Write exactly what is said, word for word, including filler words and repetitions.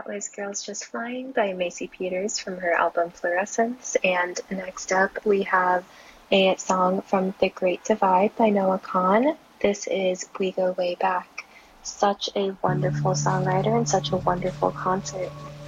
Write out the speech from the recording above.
was Girls Just Flying by Macy Peters from her album Fluorescence. And next up, we have a song from The Great Divide by Noah Kahan. This is We Go Way Back. Such a wonderful songwriter and such a wonderful concert.